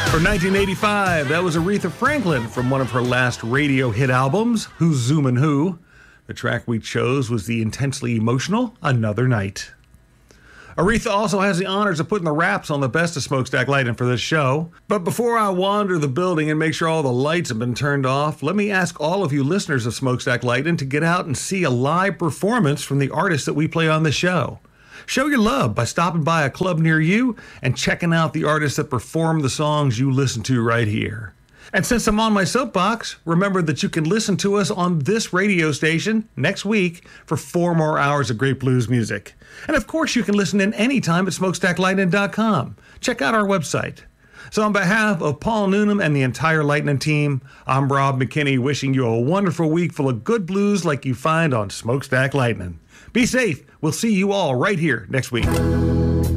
For 1985, that was Aretha Franklin from one of her last radio hit albums, Who's Zoomin' Who. The track we chose was the intensely emotional Another Night. Aretha also has the honors of putting the wraps on the best of Smokestack Lightning for this show. But before I wander the building and make sure all the lights have been turned off, let me ask all of you listeners of Smokestack Lightning to get out and see a live performance from the artists that we play on the show. Show your love by stopping by a club near you and checking out the artists that perform the songs you listen to right here. And since I'm on my soapbox, remember that you can listen to us on this radio station next week for 4 more hours of great blues music. And of course, you can listen in anytime at smokestacklightning.com. Check out our website. So on behalf of Paul Noonan and the entire Lightning team, I'm Rob McKinney, wishing you a wonderful week full of good blues like you find on Smokestack Lightning. Be safe. We'll see you all right here next week.